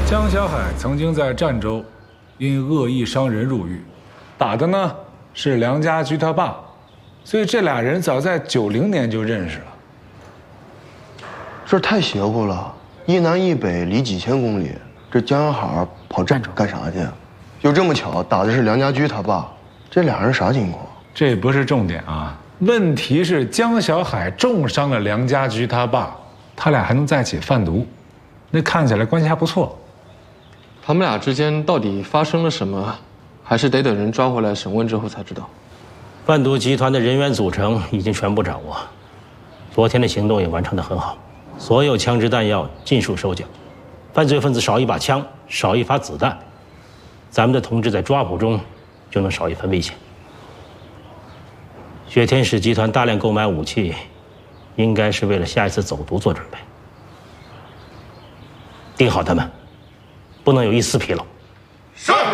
江小海曾经在儋州因恶意伤人入狱，打的呢是梁家驹他爸，所以这俩人早在90年就认识了。 这太邪乎了，一南一北离几千公里，这江小海跑儋州干啥去？就这么巧，打的是梁家驹他爸，这俩人啥情况？ 这不是重点啊，问题是江小海重伤了梁家驹他爸，他俩还能在一起贩毒，那看起来关系还不错。 他们俩之间到底发生了什么，还是得等人抓回来审问之后才知道。 贩毒集团的人员组成已经全部掌握，昨天的行动也完成得很好，所有枪支弹药尽数收缴，犯罪分子少一把枪，少一发子弹，咱们的同志在抓捕中就能少一分危险。雪天使集团大量购买武器，应该是为了下一次走读做准备。盯好他们，不能有一丝纰漏。 是。